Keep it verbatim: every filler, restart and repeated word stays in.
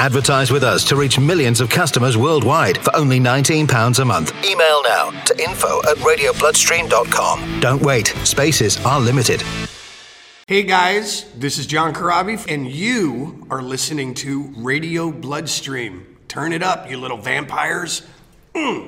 Advertise with us to reach millions of customers worldwide for only nineteen pounds a month. Email now to info at radio bloodstream dot com. Don't wait. Spaces are limited. Hey guys, this is John Corabi, and you are listening to Radio Bloodstream. Turn it up, you little vampires. Mm.